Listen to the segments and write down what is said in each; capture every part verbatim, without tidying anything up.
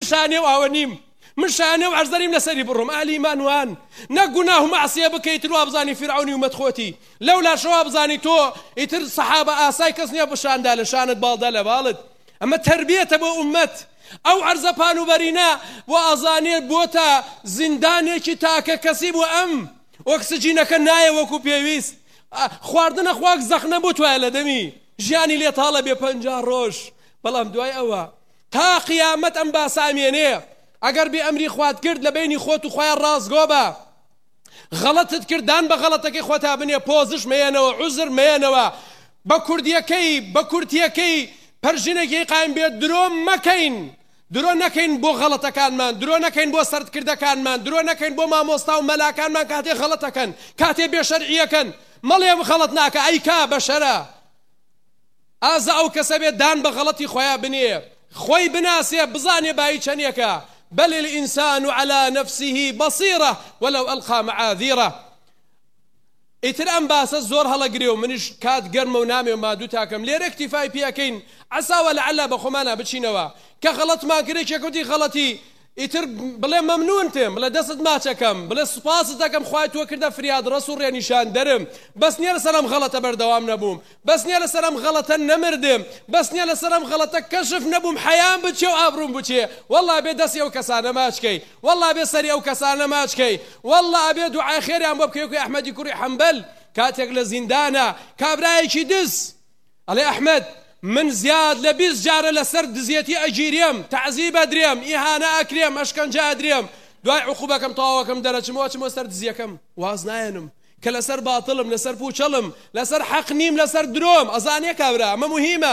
شانێ و ئاوە نیم من شانێ و عەرزەریم لەسەری بڕۆم ئالی ئیمانوان نەک گوناه و مەعسیە بکەیتر وا بزانی فیرعەونی ومەت خۆتی لەولا شەوا بزانی تۆ ئیتر سەحابە ئاسای کەس نییە بشاندا لە شانت باڵدا لە باڵت ئەمە تەربیەتە بۆ ئومەت ئەو عەرزە پانوبەرینە و ئازانێ بۆتە زیندانێکی تاکە کەسی بۆ ئەم ئۆکسجینەکە نایە وەکو پێویست خواردنە خواک زەخنە بۆ توایە لە دەمی ژیانی لێتاڵە بێ پەنجا ڕۆژ بەڵام دوای ئەوە تا قیامەت ئەم باسامێنێ ئەگەر بێ ئەمری خوات کرد لە بینی خۆت و خۆیان ڕازگۆ بە غەڵەتت کردان بە غەڵەتەکەی خۆتا بنێ پۆزش مێنەوە عوزر مێنەوە بە کوردیەکەی بە کورتیەکەی پەرژینێکی قایم بێت درۆ مەکەین درۆ نەکەین بۆ غەڵەتەکانمان درۆ نەکەین بۆ سەردکردەکانمان درۆ نەکەین بۆ مامۆستا و مەلاکانمان کاتێ غەڵەتەکەن کاتێ بێشەرعیەکەن مەڵێ غەڵەت ناکە ئەی کا بەشەرە ئازا ئەو کەسە بێت دان بە غەڵەتی خۆیان بنێ خۆی بناسێ بزانێ بای چەندێکە بل الإنسان على نفسه بصيرة ولو ألقى معاذيره ئیتر ئەم باسە زۆر هەڵەگرێ و منیش کات گەرمە و نامێ و مادوو تاکەم لێرە اکتیفای پێکەین عەساوە لەعەلا بە خۆمانە بچینەوە کە غەڵەتمان کرێ کێکوتی غەڵەتی ئیتر بڵێ مەمنوونتم بڵێ دەست ماچەکەم بڵێ سوپاست دەکەم خوای تۆ کردە فریاد ڕەس و ڕێنیشان دەرم بەس نییە لەسەرم غەڵەتە بەردەوام نەبووم بەس نییە لەسەرم غەڵەتە نەمردم بەس نییە لەسەرم غەڵەتە کەشف نەبووم حەیام بچێ و ئابڕووم بچێ وەڵڵا بێ دەستی ئەو کەسانە ماچکەی وەڵڵا بێ سەری ئەو کەسانە ماچکەی وەڵڵا بێ دوعای خێریان بۆ بکەی وەکوی ئەحمەدی کوڕی حەنبەل کاتێک لە زیندانە کابرایەکی دز ئەڵێ ئەحمەد من زیاد لە بیست جارە لەسەر دزیەتی ئەگیرێم تەعزیب ئەدرێم ئیهانە ئەکرێم ئەشکەنجە ئەدرێم دوای عقوبەکەم تەواوەکەم دەرەچمەوە چمەوە سەر دزیەکەم واز نایەنم کە لەسەر باتڵم لەسەر پوچەڵم لەسەر حەق نیم لەسەر درۆم ئەزانێ کابرا ئەمە موهیمە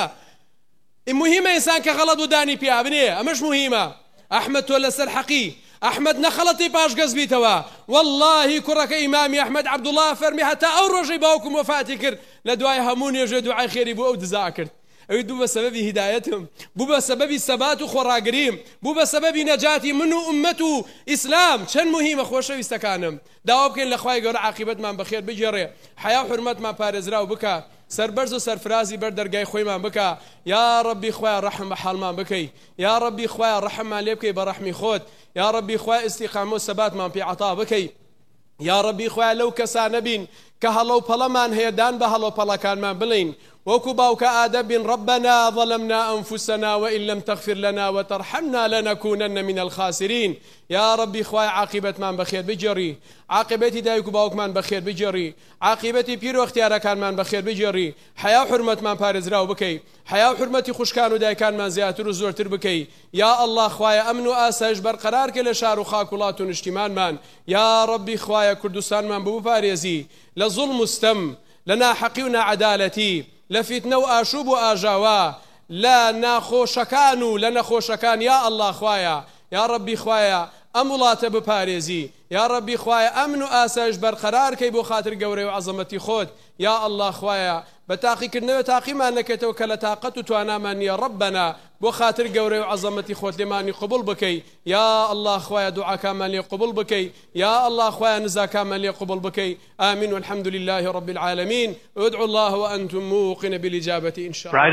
موهیمە ئینسان کە غەڵەت و دانی پیا بنێ ئەمەش موهیمە ئەحمەد تۆ لەسەر حەقی ئەحمەد نەخەڵەتی پاشگەز بیتەوە واللهی کوڕەکە ئیمامی ئەحمەد عەبدوڵڵا فەرمی هەتا ئەو ڕۆژەی باوکم وەفاتی کرد لە دوای هەموو نوێژێ دوعای خێری بۆ ئەو دزا کرد ئەوی دوو بە سەبەبی هیدایەتم بوو بە سەبەبی سەبات و خۆڕاگریم بوو بە سەبەبی نەجاتی من و ئومەت و ئیسلام چەند موهیمە خۆشەویستەکانم داوا بکەین لە خوای گەورە عاقیبەتمان بەخێر بگێڕێ حیا و حورمەتمان پارێزراو بکە سەربەرز و سەرفرازی بەر دەرگای خۆیمان بکە یا ڕەبی خوای ڕەحم بە حاڵمان بکەی یا ڕەبی خوای ڕەحممان لێ بکەی بە ڕەحمی خۆت یا ڕەبی خوای ئیستیقامە و سەباتمان پێ عەتا بکەی یا ڕەبی خوای لەو کەسانە بین کە هەڵە و پەڵەمان هەیەدان بە هەڵە و پەڵەکانمان بڵین وكو باوك آدب ربنا ظلمنا أنفسنا وإن لم تغفر لنا وترحمنا لنكونن من الخاسرين يا ربي خواي عاقبة من بخير بجري عاقبتي دايكو باوك من بخير بجري عاقبتي بيرو اختيارك من بخير بجري حياة حرمة من بارز راو بكي حياة حرمتي خوشكان ودايكان من زياتر وزورتر بكي يا الله خواي أمن وآساج برقرار كل شار وخاكولات ونشتمان من يا ربي خواي كردستان من بو باريزي لظلم مستم لنا حقينا عدالتي لفتنة وآشوب وآجاوا لا ناخوشكان لا ناخوشكان يا الله خوايا يا ربي خوايا أمولات بباريزي يا ربي خوايا أمن وآساج برقرار كي بو خاطر قوري وعظمتي خود يا الله خوايا بتاقي كرنا وتاقي ما أنك توكل طاقة توانا من يا ربنا بو خاطر قوري وعظمتي خود لماني قبول بكي يا الله خوايا دعاء كامل قبول بكي يا الله خوايا نزا كامل قبول بكي آمين والحمد لله رب العالمين ادعوا الله وأنتم موقن بالإجابة إن شاء الله.